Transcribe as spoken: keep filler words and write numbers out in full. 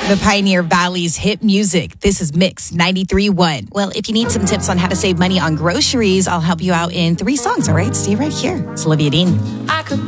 The Pioneer Valley's hit music. This is Mix ninety-three point one. Well, if you need some tips on how to save money on groceries, I'll help you out in three songs, all right? Stay right here. It's Olivia Dean. I could